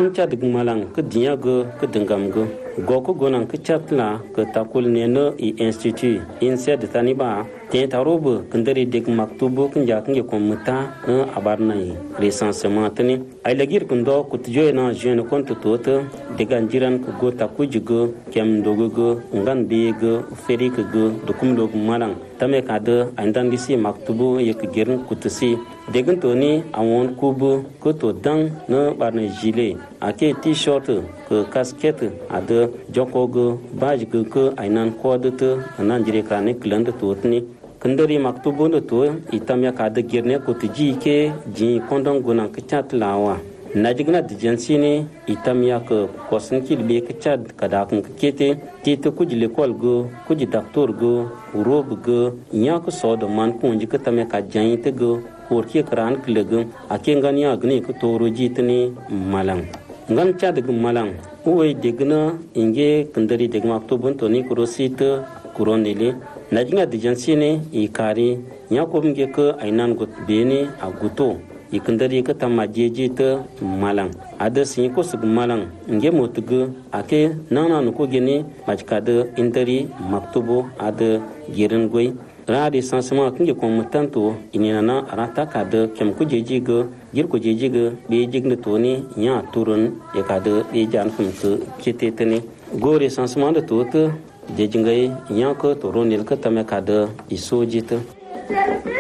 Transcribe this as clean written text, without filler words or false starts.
ngan cha dig malang ke dia go ke dengam go goko gonan ke chatla ke takul ne no I institut inse de taniba te tarobu kendari dig maktubu kunja kunge komuta no abarnai recensement tani ay lagir kundo kutjoy na jeune compte tota digan jiran ko go takujigo kem dogogo ngan bego ferik go dokum log malang tame kada andan disi maktubu yek girin kutusi degan toni awon kubu ko to dang no barne gilet ake t-shirt ko casquette ada jokogo baj ko ainan kodete anan jire kane kland totni kendari maktubu no to itamya kada girne kutji ke ji kondong gunan kchat lawa najigna dijansini itamya ko kosin kilbe kchat kada kun kete tite kujile kolgo kuji doctor go urob go nyak sodo man kunji katame ka jayite go porki kran klegum akengan ya gne ko toro jitni malang ngan chad gu malang uwe degna inge kendari deg maktubun toni kurosita kuronele najinga dijansini ikari nyakomge ko ainan got bene aguto ikendari ka tamajeje ta malang ada sin ko sug malang nge motugo ake nana no ko gene majkada intari maktubo ada giren goy radi sansama kinge ko mutanto inina rata kada kem ko jejigo gir ko jejigo be jigne toni nya turun e kada be jan fum ko ketetene gore sansama da tota jejingai nya ko toronel ka tame kada isojita